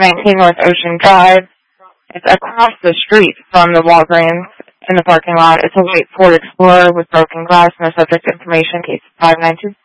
519 North Ocean Drive. It's across the street from the Walgreens in the parking lot. It's a white Ford Explorer with broken glass, no subject information, case 592.